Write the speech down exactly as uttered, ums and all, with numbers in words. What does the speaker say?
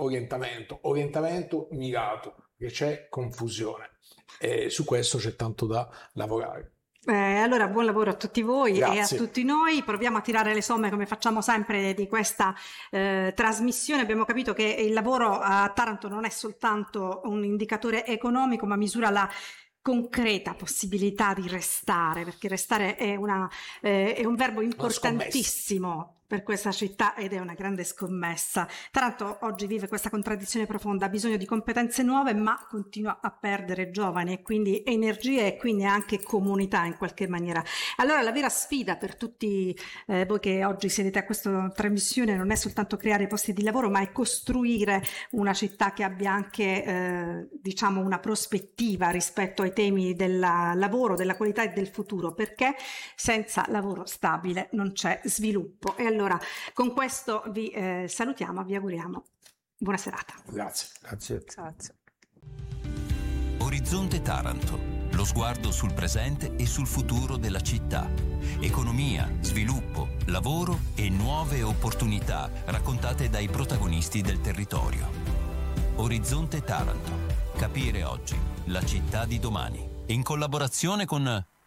orientamento, orientamento mirato, che c'è confusione e su questo c'è tanto da lavorare. Eh, allora buon lavoro a tutti voi. Grazie. E a tutti noi, proviamo a tirare le somme come facciamo sempre di questa eh, trasmissione. Abbiamo capito che il lavoro a Taranto non è soltanto un indicatore economico, ma misura la concreta possibilità di restare, perché restare è, una, eh, è un verbo importantissimo per questa città ed è una grande scommessa. Taranto oggi vive questa contraddizione profonda, ha bisogno di competenze nuove ma continua a perdere giovani e quindi energie e quindi anche comunità in qualche maniera. Allora la vera sfida per tutti eh, voi che oggi sedete a questa trasmissione non è soltanto creare posti di lavoro, ma è costruire una città che abbia anche eh, diciamo una prospettiva rispetto ai temi del lavoro, della qualità e del futuro, perché senza lavoro stabile non c'è sviluppo. E allora con questo vi eh, salutiamo, vi auguriamo buona serata. Grazie. Grazie. Grazie. Orizzonte Taranto, lo sguardo sul presente e sul futuro della città. Economia, sviluppo, lavoro e nuove opportunità raccontate dai protagonisti del territorio. Orizzonte Taranto, capire oggi la città di domani. In collaborazione con